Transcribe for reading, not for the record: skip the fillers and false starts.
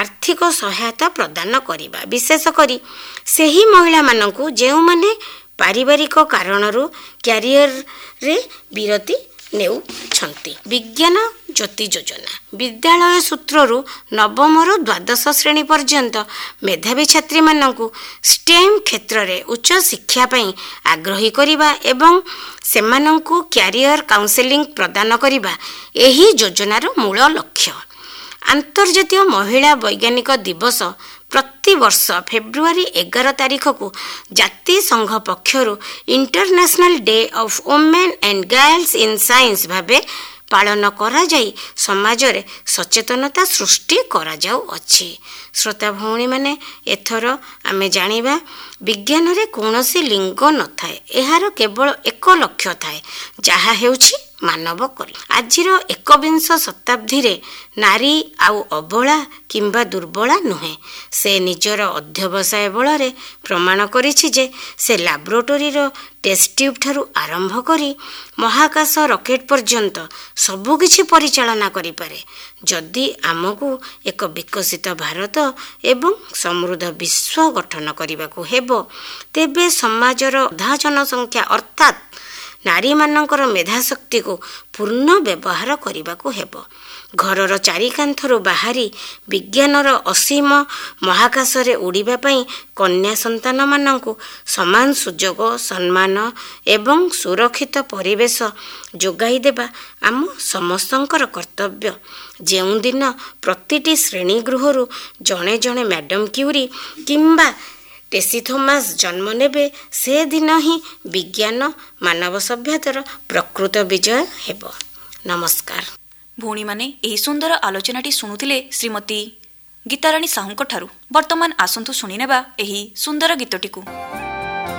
ଆର୍ଥିକ ସହାୟତା ପ୍ରଦାନ କରିବା, ବିଶେଷ କରି ସେହି ମହିଳାମାନଙ୍କୁ ଯେଉଁମାନେ ପାରିବାରିକ କାରଣରୁ କ୍ୟାରିୟରରେ ବିରତି ନେଉଛନ୍ତି। ବିଜ୍ଞାନ ଜ୍ୟୋତି ଯୋଜନା ବିଦ୍ୟାଳୟ ସୂତ୍ରରୁ ନବମରୁ ଦ୍ୱାଦଶ ଶ୍ରେଣୀ ପର୍ଯ୍ୟନ୍ତ ମେଧାବୀ ଛାତ୍ରୀମାନଙ୍କୁ ଷ୍ଟେମ୍ କ୍ଷେତ୍ରରେ ଉଚ୍ଚ ଶିକ୍ଷା ପାଇଁ ଆଗ୍ରହୀ କରିବା ଏବଂ ସେମାନଙ୍କୁ କ୍ୟାରିୟର କାଉନ୍ସେଲିଂ ପ୍ରଦାନ କରିବା ଏହି ଯୋଜନାର ମୂଳ ଲକ୍ଷ୍ୟ। ଆନ୍ତର୍ଜାତୀୟ ମହିଳା ବୈଜ୍ଞାନିକ ଦିବସ ପ୍ରତିବର୍ଷ ଫେବୃଆରୀ 11 ତାରିଖକୁ ଜାତିସଂଘ ପକ୍ଷରୁ international day of women and girls in science ଭାବେ ପାଳନ କରାଯାଇ ସମାଜରେ ସଚେତନତା ସୃଷ୍ଟି କରାଯାଉଅଛି। ଶ୍ରୋତା ଭଉଣୀମାନେ, ଏଥର ଆମେ ଜାଣିବା ବିଜ୍ଞାନରେ କୌଣସି ଲିଙ୍ଗ ନଥାଏ। ଏହାର କେବଳ ଏକ ଲକ୍ଷ୍ୟ ଥାଏ, ଯାହା ହେଉଛି ମାନବ କଲ୍ୟାଣ। ଆଜିର 21 ଶତାବ୍ଦୀରେ ନାରୀ ଆଉ ଅବଳା କିମ୍ବା ଦୁର୍ବଳା ନୁହେଁ। ସେ ନିଜର ଅଧ୍ୟବସାୟ ବଳରେ ପ୍ରମାଣ କରିଛି ଯେ ସେ ଲାବୋରେଟୋରୀର ଟେଷ୍ଟ ଟ୍ୟୁବ୍ ଠାରୁ ଆରମ୍ଭ କରି ମହାକାଶ ରକେଟ୍ ପର୍ଯ୍ୟନ୍ତ ସବୁକିଛି ପରିଚାଳନା କରିପାରେ। ଯଦି ଆମକୁ ଏକ ବିକଶିତ ଭାରତ ଏବଂ ସମୃଦ୍ଧ ବିଶ୍ୱ ଗଠନ କରିବାକୁ ହେବ, ତେବେ ସମାଜର ଅଧା ଜନସଂଖ୍ୟା ଅର୍ଥାତ୍ ନାରୀମାନଙ୍କର ମେଧାଶକ୍ତିକୁ ପୂର୍ଣ୍ଣ ବ୍ୟବହାର କରିବାକୁ ହେବ। ଘରର ଚାରିକାନ୍ଥରୁ ବାହାରି ବିଜ୍ଞାନର ଅସୀମ ମହାକାଶରେ ଉଡ଼ିବା ପାଇଁ କନ୍ୟା ସନ୍ତାନମାନଙ୍କୁ ସମାନ ସୁଯୋଗ, ସମ୍ମାନ ଏବଂ ସୁରକ୍ଷିତ ପରିବେଶ ଯୋଗାଇ ଦେବା ଆମ ସମସ୍ତଙ୍କର କର୍ତ୍ତବ୍ୟ। ଯେଉଁଦିନ ପ୍ରତିଟି ଶ୍ରେଣୀ ଗୃହରୁ ଜଣେ ଜଣେ ମ୍ୟାଡମ୍ କ୍ୟୁରି କିମ୍ବା ଟେସି ଥୋମାସ୍ ଜନ୍ମ ନେବେ, ସେଦିନ ହିଁ ବିଜ୍ଞାନ ମାନବ ସଭ୍ୟତାର ପ୍ରକୃତ ବିଜୟ ହେବ। ନମସ୍କାର। ଭଉଣୀମାନେ, ଏହି ସୁନ୍ଦର ଆଲୋଚନାଟି ଶୁଣୁଥିଲେ ଶ୍ରୀମତୀ ଗୀତାରାଣୀ ସାହୁଙ୍କ ଠାରୁ। ବର୍ତ୍ତମାନ ଆସନ୍ତୁ ଶୁଣିନେବା ଏହି ସୁନ୍ଦର ଗୀତଟିକୁ।